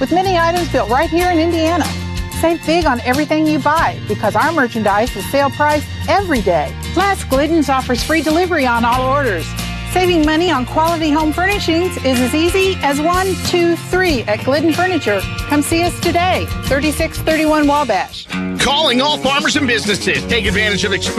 with many items built right here in Indiana. Save big on everything you buy because our merchandise is sale price every day. Plus, Glidden's offers free delivery on all orders. Saving money on quality home furnishings is as easy as 1, 2, 3 at Glidden Furniture. Come see us today, 3631 Wabash. Calling all farmers and businesses. Take advantage of